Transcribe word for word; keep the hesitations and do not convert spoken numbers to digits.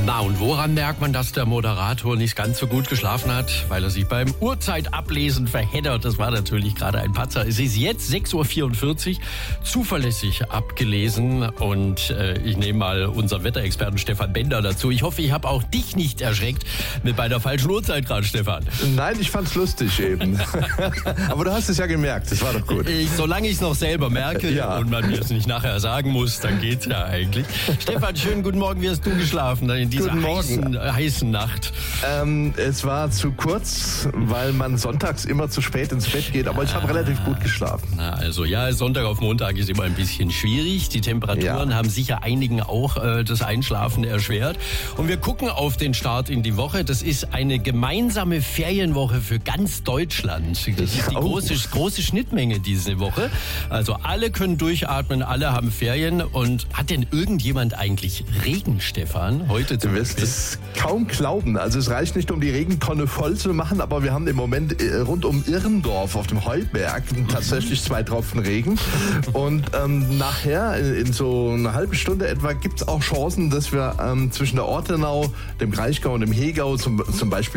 Na, und woran merkt man, dass der Moderator nicht ganz so gut geschlafen hat? Weil er sich beim Uhrzeitablesen verheddert. Das war natürlich gerade ein Patzer. Es ist jetzt sechs Uhr vierundvierzig, zuverlässig abgelesen. Und äh, ich nehme mal unseren Wetterexperten Stefan Bender dazu. Ich hoffe, ich habe auch dich nicht erschreckt mit bei der falschen Uhrzeit gerade, Stefan. Nein, ich fand's lustig eben. Aber du hast es ja gemerkt, das war doch gut. Ich, solange ich es noch selber merke ja. und man mir es nicht nachher sagen muss, dann geht's ja eigentlich. Stefan, schönen guten Morgen. Wie hast du geschlafen in dieser heißen, äh, heißen Nacht? Ähm, es war zu kurz, weil man sonntags immer zu spät ins Bett geht, aber ich habe relativ gut geschlafen. Na, also ja, Sonntag auf Montag ist immer ein bisschen schwierig. Die Temperaturen ja. haben sicher einigen auch äh, das Einschlafen erschwert. Und wir gucken auf den Start in die Woche. Das ist eine gemeinsame Ferienwoche für ganz Deutschland. Das ist die große, große Schnittmenge diese Woche. Also alle können durchatmen, alle haben Ferien. Und hat denn irgendjemand eigentlich Regen, Stefan, heute zum Du wirst Beispiel? es kaum glauben. Also es reicht nicht, um die Regentonne voll zu machen, aber wir haben im Moment äh, rund um Irrendorf auf dem Heuberg tatsächlich zwei Tropfen Regen. Und ähm, nachher, in so einer halben Stunde etwa, gibt es auch Chancen, dass wir ähm, zwischen der Ortenau, dem Kraichgau und dem Hegau zum, zum Beispiel